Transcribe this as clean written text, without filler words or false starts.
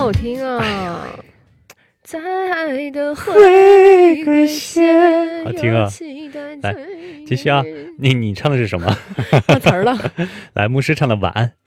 好听啊！在爱的回归线， 好听啊！来，继续啊！你唱的是什么？ 忘词儿了。 来，牧师唱的晚安。